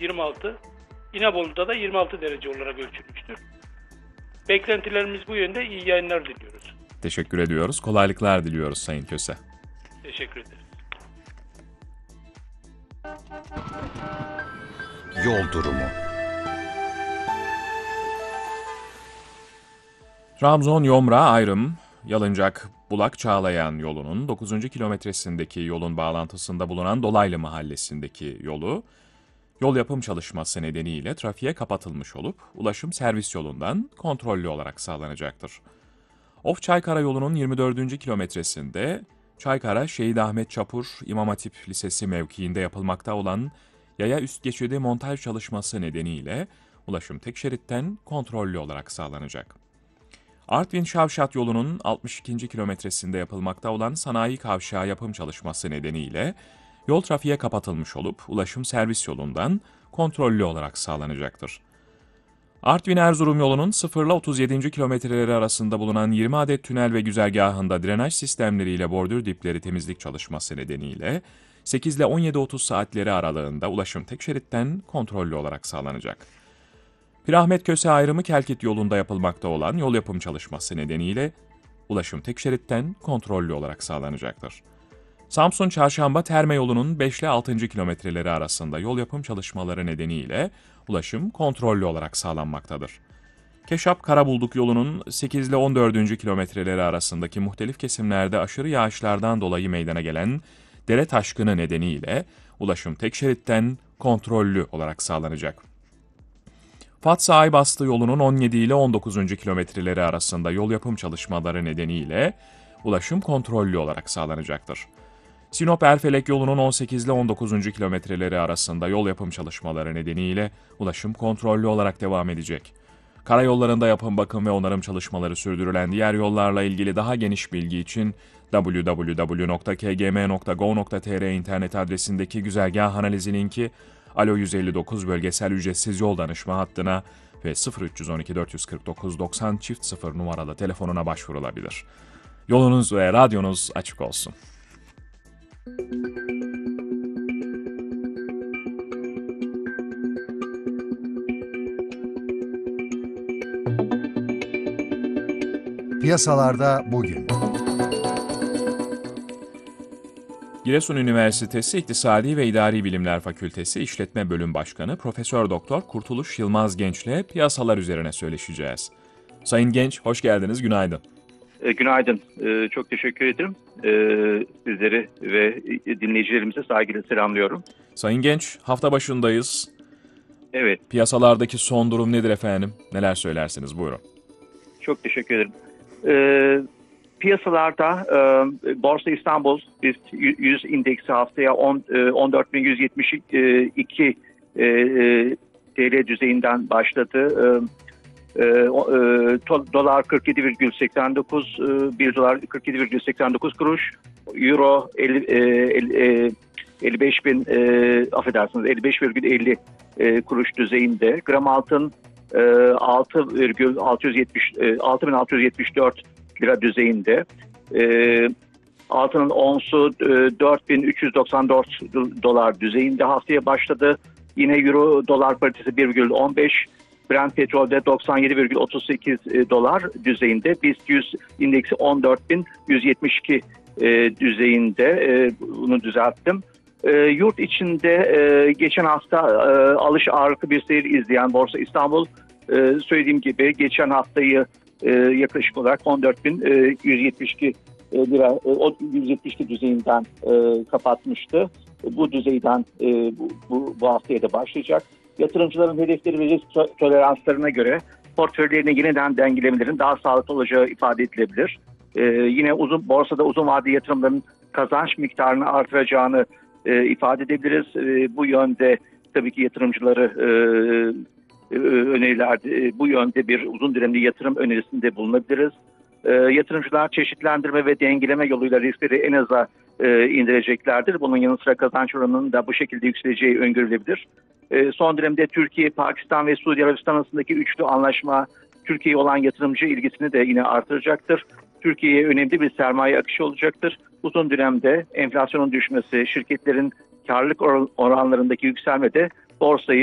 26, İnebolu'da da 26 derece olarak ölçülmüştür. Beklentilerimiz bu yönde. İyi yayınlar diliyoruz. Teşekkür ediyoruz. Kolaylıklar diliyoruz Sayın Köse. Teşekkür ederiz. Yol durumu. Trabzon-Yomra ayrım, Yalıncak-Bulak-Çağlayan yolunun 9. kilometresindeki yolun bağlantısında bulunan Dolaylı mahallesindeki yol yapım çalışması nedeniyle trafiğe kapatılmış olup ulaşım servis yolundan kontrollü olarak sağlanacaktır. Of-Çaykara yolunun 24. kilometresinde Çaykara Şehit Ahmet Çapur İmam Hatip Lisesi mevkiinde yapılmakta olan yaya üst geçidi montaj çalışması nedeniyle ulaşım tek şeritten kontrollü olarak sağlanacak. Artvin-Şavşat yolunun 62. kilometresinde yapılmakta olan sanayi kavşağı yapım çalışması nedeniyle yol trafiğe kapatılmış olup ulaşım servis yolundan kontrollü olarak sağlanacaktır. Artvin-Erzurum yolunun 0 ile 37. kilometreleri arasında bulunan 20 adet tünel ve güzergahında drenaj sistemleriyle bordür dipleri temizlik çalışması nedeniyle 8 ile 17.30 saatleri aralığında ulaşım tek şeritten kontrollü olarak sağlanacak. Pirahmet Köse ayrımı Kelkit yolunda yapılmakta olan yol yapım çalışması nedeniyle ulaşım tek şeritten kontrollü olarak sağlanacaktır. Samsun Çarşamba Terme yolunun 5 ile 6. kilometreleri arasında yol yapım çalışmaları nedeniyle ulaşım kontrollü olarak sağlanmaktadır. Keşap Karabulduk yolunun 8 ile 14. kilometreleri arasındaki muhtelif kesimlerde aşırı yağışlardan dolayı meydana gelen dere taşkını nedeniyle ulaşım tek şeritten kontrollü olarak sağlanacak. Fatsa Aybastı yolunun 17 ile 19. kilometreleri arasında yol yapım çalışmaları nedeniyle ulaşım kontrollü olarak sağlanacaktır. Sinop Erfelek yolunun 18 ile 19. kilometreleri arasında yol yapım çalışmaları nedeniyle ulaşım kontrollü olarak devam edecek. Karayollarında yapım, bakım ve onarım çalışmaları sürdürülen diğer yollarla ilgili daha geniş bilgi için www.kgm.go.tr internet adresindeki güzergah analizi linki, Alo 159 bölgesel ücretsiz yol danışma hattına ve 0312 449 90 0 numaralı telefonuna başvurulabilir. Yolunuz ve radyonuz açık olsun. Piyasalarda bugün. Giresun Üniversitesi İktisadi ve İdari Bilimler Fakültesi İşletme Bölüm Başkanı Profesör Doktor Kurtuluş Yılmaz Genç'le piyasalar üzerine söyleşeceğiz. Sayın Genç, hoş geldiniz, günaydın. Günaydın, çok teşekkür ederim. Sizleri ve dinleyicilerimize saygıyla selamlıyorum. Sayın Genç, hafta başındayız. Evet. Piyasalardaki son durum nedir efendim? Neler söylersiniz? Buyurun. Çok teşekkür ederim. Piyasalarda Borsa İstanbul BIST 100 indeksi haftaya 14.172 TL düzeyinden başladı. Dolar 47,89, 1 dolar 47,89 kuruş, Euro 55.50 kuruş düzeyinde. Gram altın 6.674 lira düzeyinde. Altının onsu 4.394 dolar düzeyinde haftaya başladı. Yine Euro dolar paritesi 1,15. Brent petrolde 97,38 dolar düzeyinde. BIST 100 indeksi 14.172 düzeyinde. Bunu düzelttim. Yurt içinde geçen hafta alış ağırlıklı bir seyir izleyen Borsa İstanbul, söylediğim gibi geçen haftayı yaklaşık olarak 14.172 lira, 172 düzeyinden kapatmıştı. Bu düzeyden bu haftaya da başlayacak. Yatırımcıların hedefleri ve risk toleranslarına göre portföylerini yeniden dengelemelerin daha sağlıklı olacağı ifade edilebilir. Yine borsada uzun vadeli yatırımların kazanç miktarını artıracağını ifade edebiliriz. Bu yönde tabii ki yatırımcıları önerilerde bu yönde bir uzun dönemli yatırım önerisinde bulunabiliriz. Yatırımcılar çeşitlendirme ve dengeleme yoluyla riskleri en aza indireceklerdir. Bunun yanı sıra kazanç oranının da bu şekilde yükseleceği öngörülebilir. Son dönemde Türkiye, Pakistan ve Suudi Arabistan arasındaki üçlü anlaşma Türkiye'ye olan yatırımcı ilgisini de yine artıracaktır. Türkiye'ye önemli bir sermaye akışı olacaktır. Uzun dönemde enflasyonun düşmesi, şirketlerin karlılık oranlarındaki yükselme de borsayı